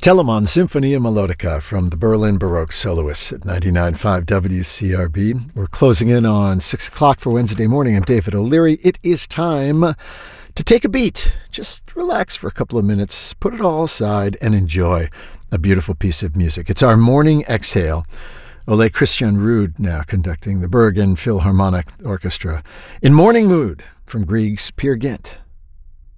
Telemann Symphonia Melodica from the Berlin Baroque Soloists at 99.5 WCRB. We're closing in on 6 o'clock for Wednesday morning. I'm David O'Leary. It is time to take a beat. Just relax for a couple of minutes, put it all aside, and enjoy a beautiful piece of music. It's our morning exhale. Ole Christian Ruud now conducting the Bergen Philharmonic Orchestra in Morning Mood from Grieg's Peer Gynt.